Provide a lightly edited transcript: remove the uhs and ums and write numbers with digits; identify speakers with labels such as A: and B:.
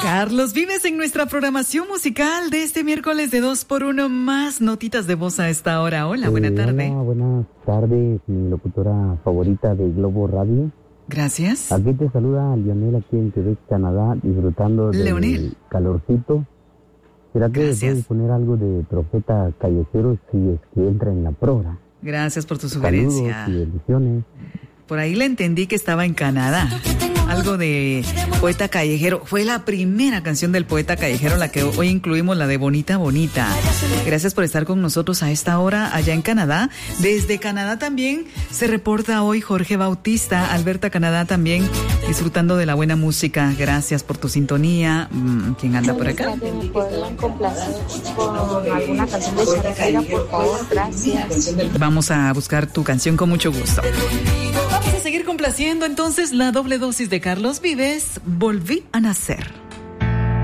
A: Carlos Vives en nuestra programación musical de este miércoles de 2x1, más notitas de voz a esta hora. Hola, buena tarde.
B: Hola, buenas tardes, mi locutora favorita de Globo Radio.
A: Gracias.
B: Aquí te saluda Leonel, aquí en Quebec, Canadá, disfrutando del calorcito. ¿Será que puedes poner algo de Profeta Callejero si es que entra en la programa?
A: Gracias por tu sugerencia.
B: Saludos y bendiciones.
A: Por ahí le entendí que estaba en Canadá. Algo de Poeta Callejero. Fue la primera canción del Poeta Callejero, la que hoy incluimos, la de Bonita Bonita. Gracias por estar con nosotros a esta hora allá en Canadá. Desde Canadá también se reporta hoy Jorge Bautista. Alberta, Canadá también, disfrutando de la buena música. Gracias por tu sintonía. ¿Quién anda por acá?
C: ¿Me podrían complacer con alguna canción de Shakira, por favor? Gracias.
A: Vamos a buscar tu canción con mucho gusto. Vamos a seguir complaciendo entonces la doble dosis de Carlos Vives, Volví a nacer.